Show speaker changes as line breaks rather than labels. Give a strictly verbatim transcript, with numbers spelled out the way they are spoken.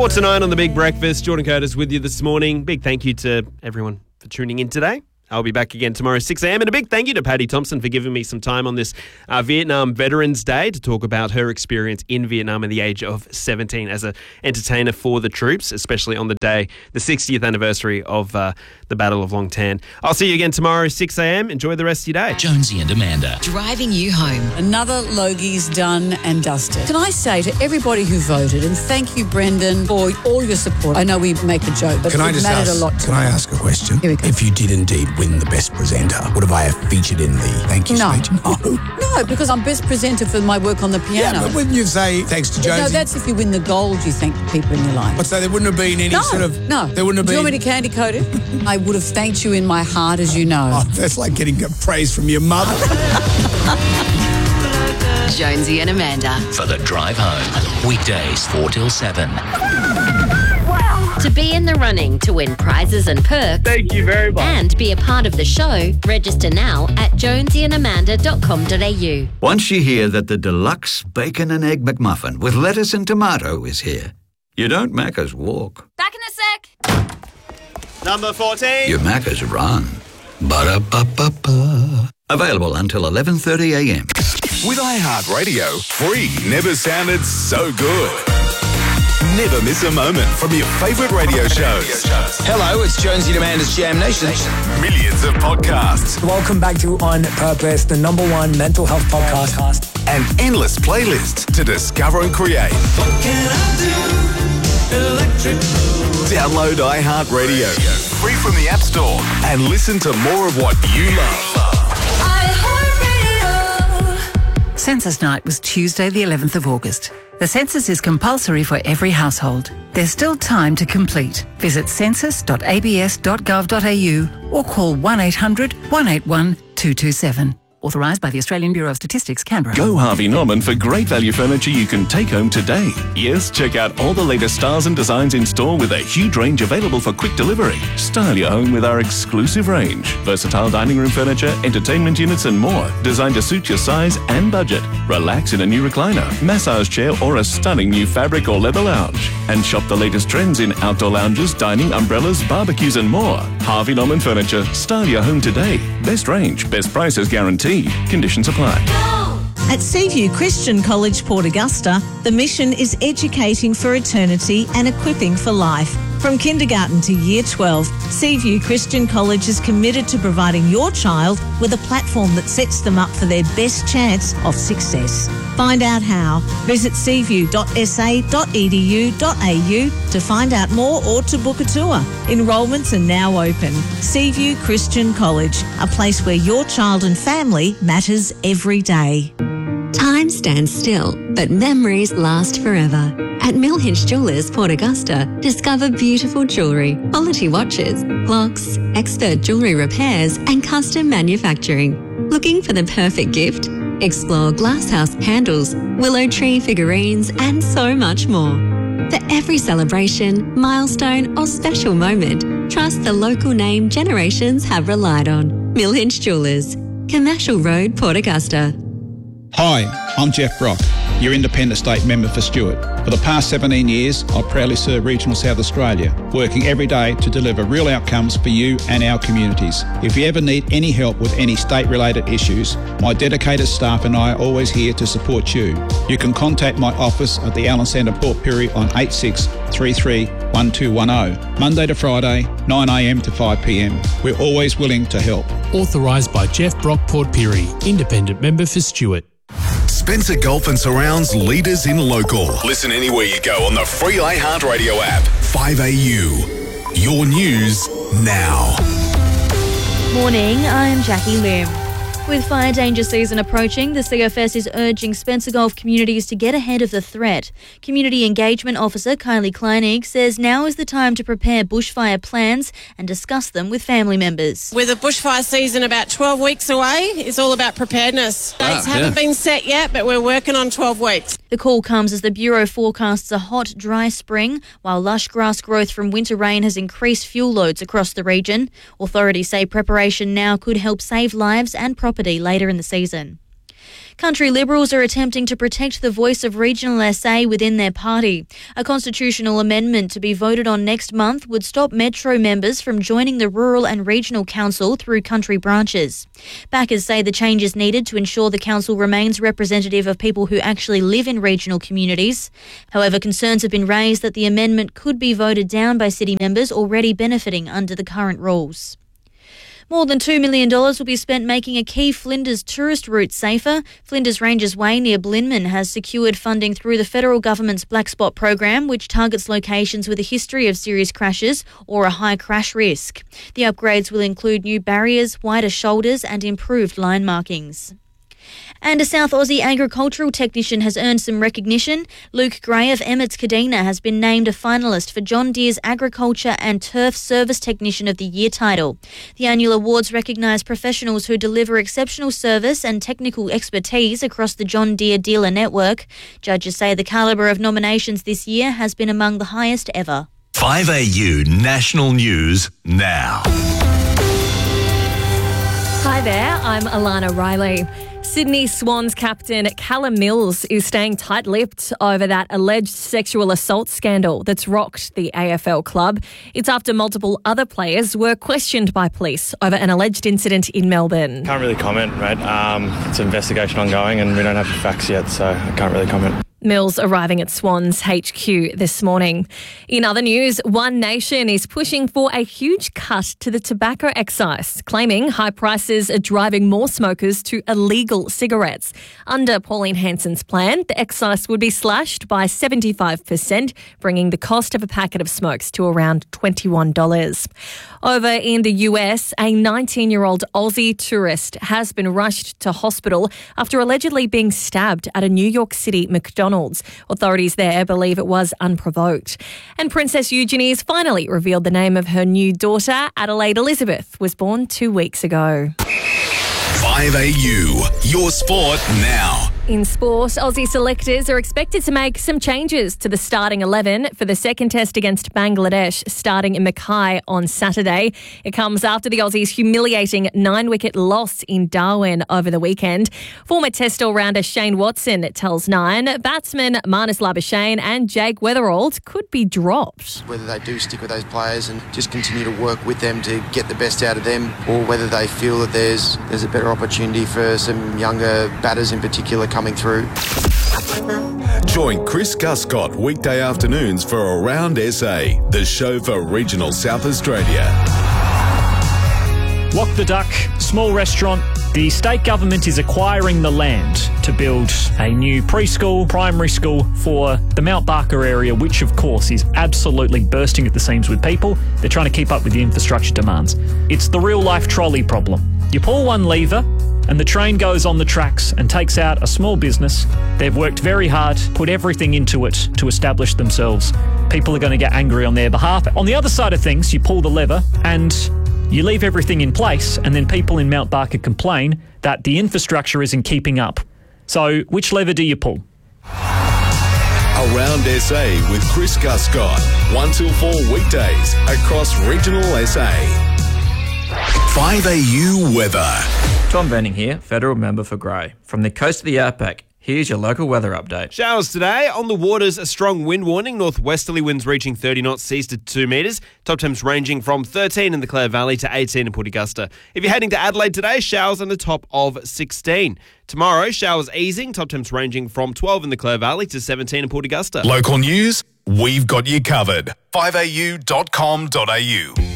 four to nine on The Big Breakfast. Jordan Curtis with you this morning. Big thank you to everyone for tuning in today. I'll be back again tomorrow at six a.m. And a big thank you to Patty Thompson for giving me some time on this uh, Vietnam Veterans Day to talk about her experience in Vietnam at the age of seventeen as an entertainer for the troops, especially on the day, the sixtieth anniversary of uh, the Battle of Long Tan. I'll see you again tomorrow at six a.m. Enjoy the rest of your day.
Jonesy and Amanda.
Driving you home.
Another Logie's done and dusted. Can I say to everybody who voted, and thank you, Brendan, for all your support. I know we make a joke, but
can
it
I just
mattered
ask,
a lot to
Can
me.
I ask a question?
Here we go.
If you did indeed win the best presenter, would have I have featured in the thank you
No.
speech? No.
No, because I'm best presenter for my work on the piano.
Yeah, but wouldn't you say thanks to Jonesy?
No, that's if you win the gold, you thank people in your life.
But so there wouldn't have been any
No,
sort of...
no.
There wouldn't have
Do
been...
you want me to candy coat it? I would have thanked you in my heart, as you know.
Oh, that's like getting praise from your mother.
Jonesy and Amanda.
For the drive home. Weekdays four till seven.
To be in the running to win prizes and perks.
Thank you very much.
And be a part of the show, register now at jonesy and amanda dot com dot a u.
Once you hear that the deluxe bacon and egg McMuffin with lettuce and tomato is here, you don't Macca's walk.
Back in a sec.
Number fourteen.
You Macca's run. Ba-da-ba-ba-ba. Available until eleven thirty a.m.
With iHeartRadio, free never sounded so good. Never miss a moment from your favourite radio shows.
Hello, it's Jonesy and Amanda's Jam Nation.
Millions of podcasts.
Welcome back to On Purpose, the number one mental health podcast.
And endless playlists to discover and create. What can I do? Electric. Download iHeartRadio, free from the App Store, and listen to more of what you love.
Census night was Tuesday the eleventh of August. The census is compulsory for every household. There's still time to complete. Visit census dot a b s dot gov dot a u or call one eight hundred, one eight one, two two seven. Authorised by the Australian Bureau of Statistics, Canberra.
Go Harvey Norman for great value furniture you can take home today. Yes, check out all the latest styles and designs in store with a huge range available for quick delivery. Style your home with our exclusive range. Versatile dining room furniture, entertainment units and more. Designed to suit your size and budget. Relax in a new recliner, massage chair or a stunning new fabric or leather lounge. And shop the latest trends in outdoor lounges, dining, umbrellas, barbecues and more. Harvey Norman Furniture. Style your home today. Best range, best prices guaranteed. Conditions apply.
At Seaview Christian College, Port Augusta, the mission is educating for eternity and equipping for life. From kindergarten to year twelve, Seaview Christian College is committed to providing your child with a platform that sets them up for their best chance of success. Find out how. Visit seaview dot s a dot e d u dot a u to find out more or to book a tour. Enrolments are now open. Seaview Christian College, a place where your child and family matters every day.
Time stands still, but memories last forever. At Millhinch Jewellers, Port Augusta, discover beautiful jewellery, quality watches, clocks, expert jewellery repairs and custom manufacturing. Looking for the perfect gift? Explore glasshouse candles, willow tree figurines and so much more. For every celebration, milestone or special moment, trust the local name generations have relied on. Millhinch Jewellers, Commercial Road, Port Augusta.
Hi, I'm Jeff Brock, your Independent State Member for Stewart. For the past seventeen years, I proudly serve Regional South Australia, working every day to deliver real outcomes for you and our communities. If you ever need any help with any state-related issues, my dedicated staff and I are always here to support you. You can contact my office at the Allen Centre, Port Pirie on eight six three three, one two one zero, Monday to Friday, nine a m to five p m. We're always willing to help.
Authorised by Jeff Brock, Port Pirie, Independent Member for Stewart.
Spencer Golf and Surrounds leaders in local. Listen anywhere you go on the free iHeartRadio app. five A U. Your news now.
Morning, I'm Jackie Lim. With fire danger season approaching, the C F S is urging Spencer Gulf communities to get ahead of the threat. Community Engagement Officer Kylie Kleinig says now is the time to prepare bushfire plans and discuss them with family members.
With the bushfire season about twelve weeks away, it's all about preparedness.
Ah,
Dates haven't
yeah.
been set yet, but we're working on twelve weeks.
The call comes as the Bureau forecasts a hot, dry spring, while lush grass growth from winter rain has increased fuel loads across the region. Authorities say preparation now could help save lives and property later in the season. Country Liberals are attempting to protect the voice of regional S A within their party. A constitutional amendment to be voted on next month would stop Metro members from joining the Rural and Regional Council through country branches. Backers say the change is needed to ensure the council remains representative of people who actually live in regional communities. However, concerns have been raised that the amendment could be voted down by city members already benefiting under the current rules. More than two million dollars will be spent making a key Flinders tourist route safer. Flinders Ranges Way near Blinman has secured funding through the federal government's Black Spot program, which targets locations with a history of serious crashes or a high crash risk. The upgrades will include new barriers, wider shoulders and improved line markings. And a South Aussie agricultural technician has earned some recognition. Luke Gray of Emmett's Kadina has been named a finalist for John Deere's Agriculture and Turf Service Technician of the Year title. The annual awards recognise professionals who deliver exceptional service and technical expertise across the John Deere dealer network. Judges say the calibre of nominations this year has been among the highest ever.
five A U National News now.
Hi there, I'm Alana Riley. Sydney Swans captain Callum Mills is staying tight-lipped over that alleged sexual assault scandal that's rocked the A F L club. It's after multiple other players were questioned by police over an alleged incident in Melbourne.
Can't really comment, mate. Um, it's an investigation ongoing and we don't have the facts yet, so I can't really comment.
Mills arriving at Swans H Q this morning. In other news, One Nation is pushing for a huge cut to the tobacco excise, claiming high prices are driving more smokers to illegal cigarettes. Under Pauline Hanson's plan, the excise would be slashed by seventy-five percent, bringing the cost of a packet of smokes to around twenty-one dollars. Over in the U S, a nineteen-year-old Aussie tourist has been rushed to hospital after allegedly being stabbed at a New York City McDonald's. Authorities there believe it was unprovoked. And Princess Eugenie's finally revealed the name of her new daughter. Adelaide Elizabeth was born two weeks ago.
five A U, your sport now.
In sport, Aussie selectors are expected to make some changes to the starting eleven for the second test against Bangladesh starting in Mackay on Saturday. It comes after the Aussies' humiliating nine-wicket loss in Darwin over the weekend. Former test all-rounder Shane Watson tells Nine batsmen Marnus Labuschagne and Jake Weatherald could be dropped.
Whether they do stick with those players and just continue to work with them to get the best out of them, or whether they feel that there's there's a better opportunity for some younger batters in particular coming through.
Join Chris Guscott weekday afternoons for Around S A, the show for regional South Australia.
Walk the Duck, small restaurant. The state government is acquiring the land to build a new preschool, primary school for the Mount Barker area, which of course is absolutely bursting at the seams with people. They're trying to keep up with the infrastructure demands. It's the real life trolley problem. You pull one lever and the train goes on the tracks and takes out a small business. They've worked very hard, put everything into it to establish themselves. People are going to get angry on their behalf. On the other side of things, you pull the lever and you leave everything in place, and then people in Mount Barker complain that the infrastructure isn't keeping up. So which lever do you pull?
Around S A with Chris Guscott, one till four weekdays across regional S A. five A U weather.
Tom Benning here, Federal Member for Grey. From the coast of the outback, here's your local weather update.
Showers today. On the waters, a strong wind warning. Northwesterly winds reaching thirty knots, seas to two metres. Top temps ranging from thirteen in the Clare Valley to eighteen in Port Augusta. If you're heading to Adelaide today, showers on the top of sixteen. Tomorrow, showers easing. Top temps ranging from twelve in the Clare Valley to seventeen in Port Augusta.
Local news, we've got you covered. five A U dot com dot A U.